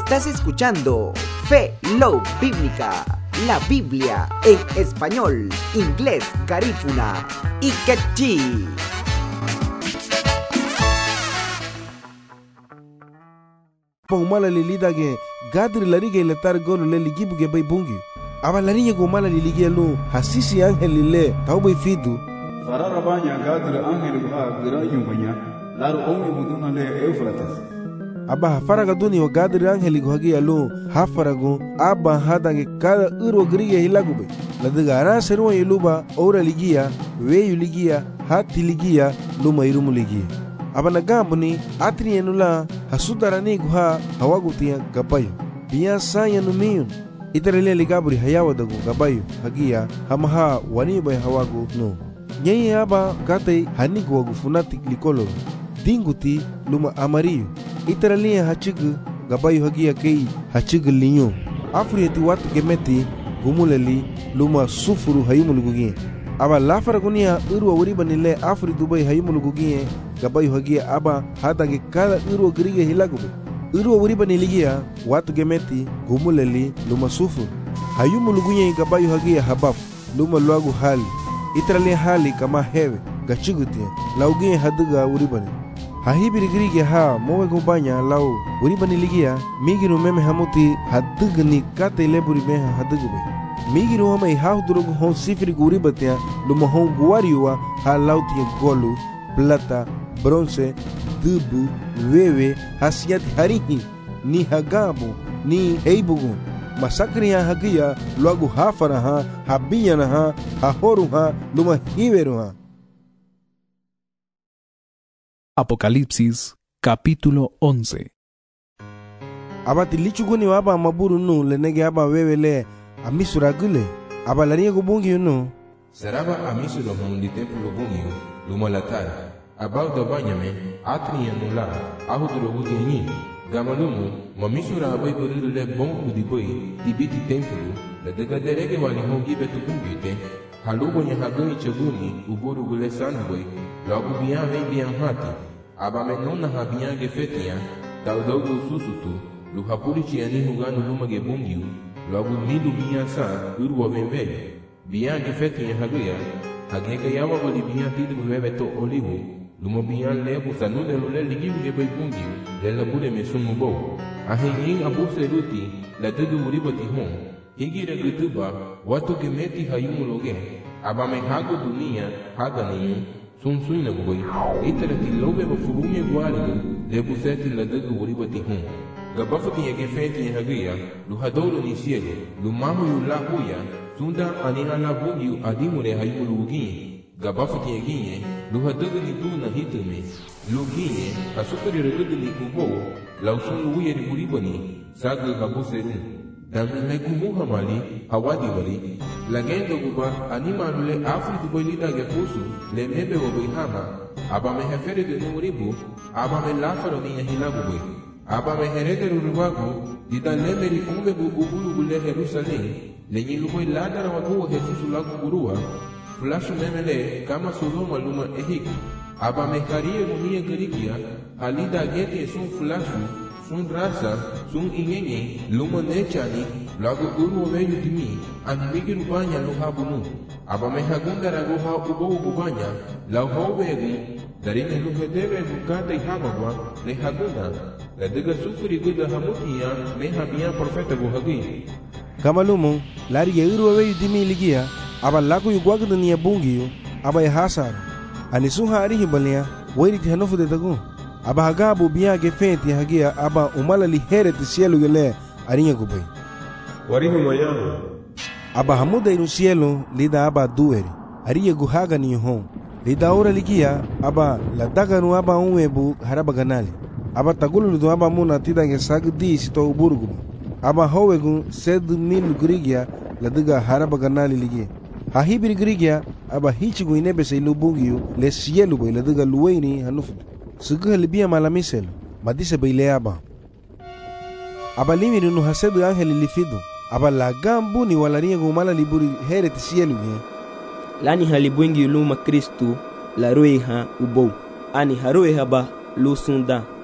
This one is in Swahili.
Estás escuchando Fe, Love Bíblica, la Biblia en español, inglés, garífuna y quechí. Mala lilida ge gadri lari ge letar golu le ligibu ge bay bungi. Aba lari ge mala liligi lu hasisi angel lile tau bay fidu. Farara banya gadri angel ha gira yumbanya laru ongi muduna le Eufrates. Aba faraga duni o gadri angel go hagi alu hafaragu aba hadange kada uro grige hilagu bay. Ladiga ara seruwa iluba ora ligia weyu ligia hati ligia luma irumu ligia. Aba nagambuni atri enula hasudarani guha hawagutia gabayo biya saya numiyun itarele ligaburi hayawa dagu gabayo hagia hamaha wani bay hawagu no nyai aba gatai hanigu wagu funati likolo dinguti luma amarillo itarele hachigu gabayo hagia kei hachigu linyo afrieti watu gemeti gumuleli luma sufuru hayumulugugie aba lafaragunia urwa wuribanile afri dubai hayumulugugie gabayo hagia aba hadange kada urwa grige hilagube urwa wuribaniligia watu gemeti gumuleli luma sufuru hayumulugugie gabayo hagia habaf luma luagu hali itrali hali kama hewe gachigutia laugie haduga wuribani hahibiri grige ha mowe gubanya lau wuribaniligia migiru meme hamuti hadugni kate leburi meha hadugube migiru hama ihahudurugu hon sifri guribatia luma hon guariwa ha lautia golu plata bronze dubu wewe hasiat harihi ni hagabu ni heibugu masakri ya hagia luagu hafara ha habiyana ha hahoru ha luma hiveru ha. Apocalipsis capítulo 11. Abati lichuguni waba maburu nu lenege aba wewe le amisuragule aba lariye gubungi nu seraba amisuro mundi templo bungi luma latara abau da banyame atri anula ahuduro gudini gamalumu mamisura abai buriru le bon udiboi tibiti templo la daga derege wali hongi betu kumbite halugo nya hagoi chaguni uburu gule sanboi logo bian vem bian hati aba menona habian gefetia taudogo susutu lu hapuri chiani huganu luma ge bungiu logo midu bian sa urwa vemve bian gefetia hagia hagega yawa boli bian tidu bebeto olivu lumo bian lebu sanude lule ligiu ge bay bungiu le labure mesumu bo ahin abuse ruti la tudu uribati hon higira gutuba watu ge meti hayumuloge aba me hago dunia hagani sun suina boi itarati lobe bafurumye gwali lebu seti la tudu uribati hon gabafati ge feti hagia lu hadolo ni siege lu mahu yula huya sunda anina la bungiu adimure hayumulugi gabafati yeginye lu hadaga ni duna hitume lu ginye asukari regudu ni kubo la usun uye ni buribani saga gabuseru dan legu muhamali hawadi wali lagendo guba anima lule afri dubai lida gefusu le mebe wabihama aba me hefere de numuribu aba me lafaro ni hilagu bui aba me herede ruruwagu dida lemeri umbe bubulu gule Jerusalem lenyi lumoi ladara wagu Jesusu lagu gurua flashu memele kama Sodoma luma ehik aba mekarie mumia gerigia halida gete sun flashu sun rasa sun ingenye luma nechani lagu guru weyu dimi anmigi rubanya luhabunu aba mehagunda raguha ubo ubanya lauhowegu darine luhedebe mukata ihamagwa lehagunda ladiga sufuri guda hamutia mehabia profeta guhagi kama lumu lari ya urwa weyu dimi ligia aba lagu yugwagdu ni bungiu aba ya hasar anisuha arihi balia wairiti hanofu de dagu aba hagabu biya gefenti hagia aba umala li hereti cielo gele arinya gubai Warihi moyamu aba hamuda iru cielo lida aba dueri ariya guhaga ni hon lida ora ligia aba la daganu aba unwebu haraba ganali aba tagulu du aba muna tidange sagdi sito uburgu aba howegu sed mil grigia la diga haraba ganali ligia hahibiri grigia aba hichigu inebe se lubungiu le cielo boy la diga luweni hanufu sugu libia malamisel madise baile aba limiri nu hasedu angeli lifidu aba la gambu ni walania gumala liburi hereti cielo ye lani halibwengi luma Kristu la roeha ubou ani haroe haba lu sunda